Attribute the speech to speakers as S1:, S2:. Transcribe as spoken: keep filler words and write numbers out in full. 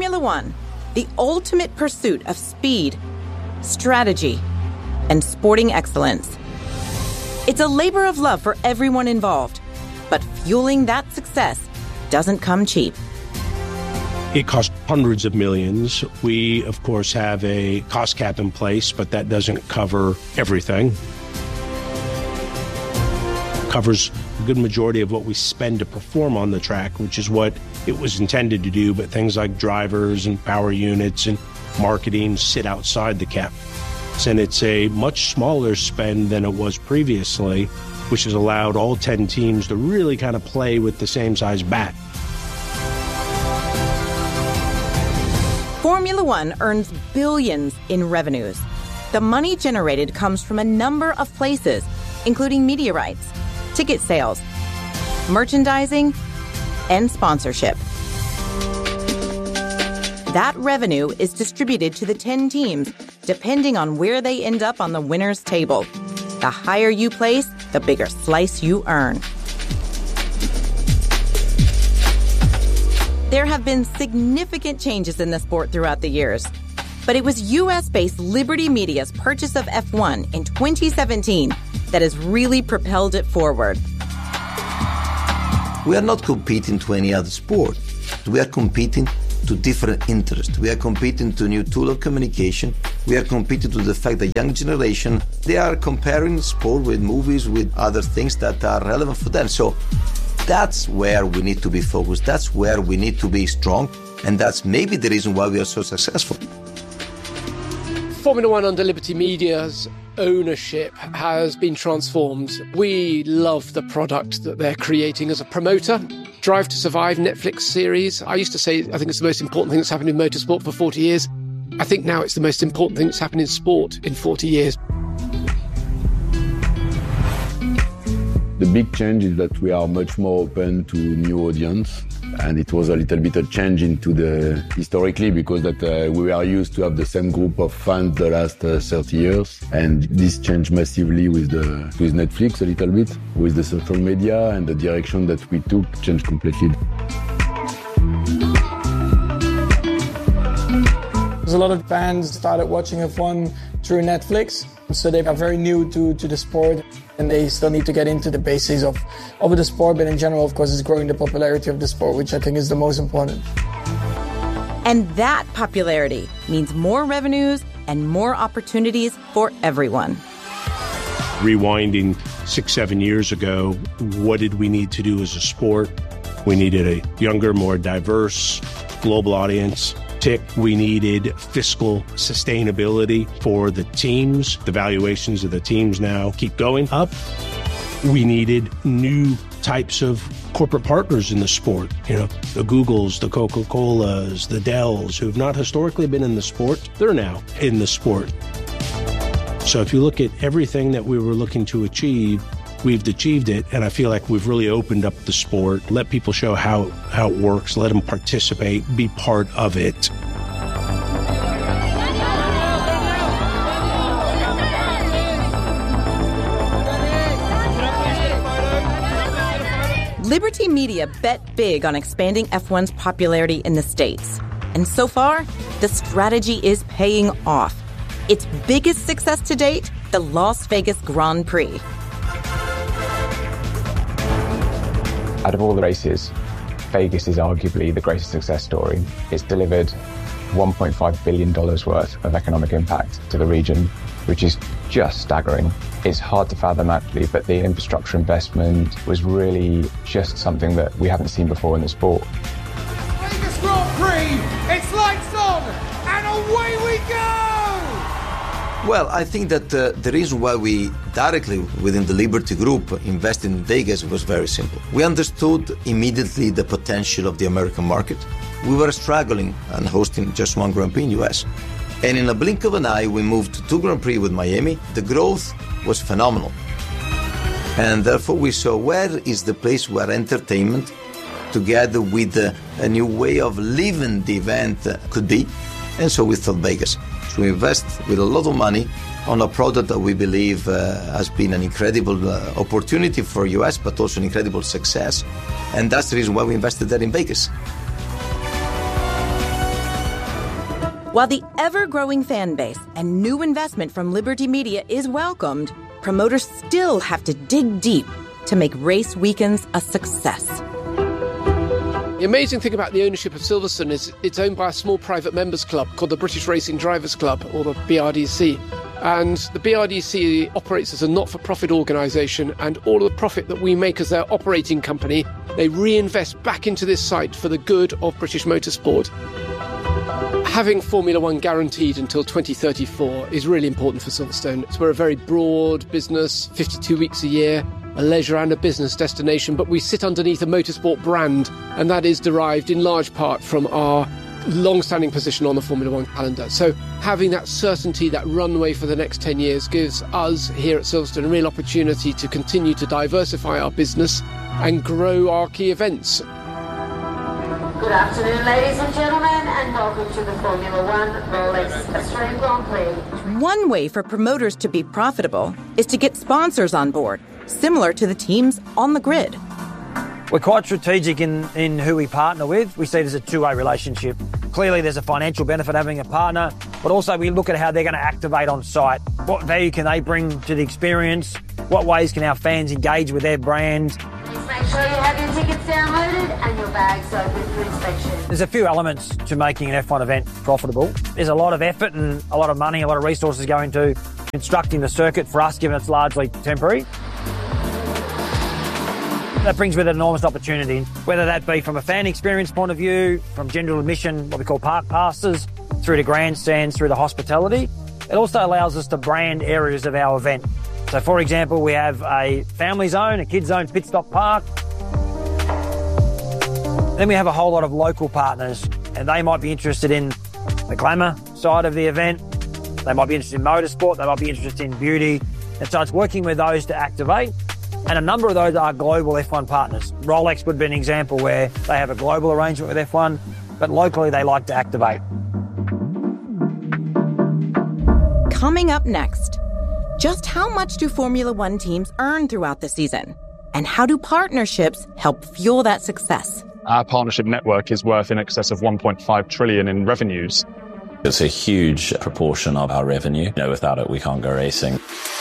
S1: Formula One, the ultimate pursuit of speed, strategy, and sporting excellence. It's a labor of love for everyone involved, but fueling that success doesn't come cheap.
S2: It costs hundreds of millions. We, of course, have a cost cap in place, but that doesn't cover everything. It covers a good majority of what we spend to perform on the track, which is what it was intended to do, but things like drivers and power units and marketing sit outside the cap. And it's a much smaller spend than it was previously, which has allowed all ten teams to really kind of play with the same size bat.
S1: Formula One earns billions in revenues. The money generated comes from a number of places, including media rights, ticket sales, merchandising, and sponsorship. That revenue is distributed to the ten teams, depending on where they end up on the winner's table. The higher you place, the bigger slice you earn. There have been significant changes in the sport throughout the years, but it was U S-based Liberty Media's purchase of F one in twenty seventeen that has really propelled it forward.
S3: We are not competing to any other sport. We are competing to different interests. We are competing to a new tool of communication. We are competing to the fact that young generation, they are comparing sport with movies, with other things that are relevant for them. So that's where we need to be focused. That's where we need to be strong. And that's maybe the reason why we are so successful.
S4: Formula One under Liberty Media's ownership has been transformed. We love the product that they're creating as a promoter. Drive to Survive Netflix series. I used to say I think it's the most important thing that's happened in motorsport for forty years. I think now it's the most important thing that's happened in sport in forty years.
S5: The big change is that we are much more open to new audience. And it was a little bit a change into the historically because that uh, we were used to have the same group of fans the last uh, thirty years. And this changed massively with the with Netflix a little bit, with the social media, and the direction that we took changed completely.
S6: There's a lot of fans started watching F one through Netflix, so they are very new to, to the sport, and they still need to get into the basics of, of the sport, but in general, of course, it's growing the popularity of the sport, which I think is the most important.
S1: And that popularity means more revenues and more opportunities for everyone.
S2: Rewinding six, seven years ago, what did we need to do as a sport? We needed a younger, more diverse global audience. Tick, we needed fiscal sustainability for the teams. The valuations of the teams now keep going up. We needed new types of corporate partners in the sport. You know, the Googles, the Coca-Colas, the Dells, who have not historically been in the sport, they're now in the sport. So if you look at everything that we were looking to achieve, we've achieved it, and I feel like we've really opened up the sport, let people show how, how it works, let them participate, be part of it.
S1: Liberty Media bet big on expanding F one's popularity in the States. And so far, the strategy is paying off. Its biggest success to date, the Las Vegas Grand Prix.
S7: Out of all the races, Vegas is arguably the greatest success story. It's delivered one point five billion dollars worth of economic impact to the region, which is just staggering. It's hard to fathom actually, but the infrastructure investment was really just something that we haven't seen before in the sport.
S8: Vegas Grand Prix, it's lights on, and away we go!
S3: Well, I think that uh, the reason why we directly within the Liberty Group invested in Vegas was very simple. We understood immediately the potential of the American market. We were struggling and hosting just one Grand Prix in the U S. And in a blink of an eye, we moved to two Grand Prix with Miami. The growth was phenomenal. And therefore we saw where is the place where entertainment, together with a, a new way of living the event, uh, could be. And so we thought Vegas. So we invest with a lot of money on a product that we believe uh, has been an incredible uh, opportunity for U S, but also an incredible success. And that's the reason why we invested there in Vegas.
S1: While the ever-growing fan base and new investment from Liberty Media is welcomed, promoters still have to dig deep to make race weekends a success.
S4: The amazing thing about the ownership of Silverstone is it's owned by a small private members club called the British Racing Drivers Club, or the B R D C. And the B R D C operates as a not-for-profit organisation, and all of the profit that we make as their operating company, they reinvest back into this site for the good of British motorsport. Having Formula One guaranteed until twenty thirty-four is really important for Silverstone. So we're a very broad business, fifty-two weeks a year, a leisure and a business destination, but we sit underneath a motorsport brand, and that is derived in large part from our long-standing position on the Formula One calendar. So having that certainty, that runway for the next ten years gives us here at Silverstone a real opportunity to continue to diversify our business and grow our key events.
S9: Good afternoon, ladies and gentlemen, and welcome to the Formula One Rolex Australian Grand Prix.
S1: One way for promoters to be profitable is to get sponsors on board, similar to the teams on the grid.
S10: We're quite strategic in, in who we partner with. We see it as a two-way relationship. Clearly, there's a financial benefit having a partner, but also we look at how they're going to activate on site. What value can they bring to the experience? What ways can our fans engage with their brand?
S9: Please make sure you have your tickets downloaded and your bags open for inspection.
S10: There's a few elements to making an F one event profitable. There's a lot of effort and a lot of money, a lot of resources go into constructing the circuit for us, given it's largely temporary. That brings with it enormous opportunity, whether that be from a fan experience point of view, from general admission, what we call park passes, through to grandstands, through to hospitality. It also allows us to brand areas of our event. So, for example, we have a family zone, a kids zone, pit stop park. Then we have a whole lot of local partners, and they might be interested in the glamour side of the event. They might be interested in motorsport. They might be interested in beauty. And so it's working with those to activate. And a number of those are global F one partners. Rolex would be an example where they have a global arrangement with F one, but locally they like to activate.
S1: Coming up next, just how much do Formula One teams earn throughout the season? And how do partnerships help fuel that success?
S11: Our partnership network is worth in excess of one point five trillion in revenues.
S12: It's a huge proportion of our revenue. You know, without it, we can't go racing.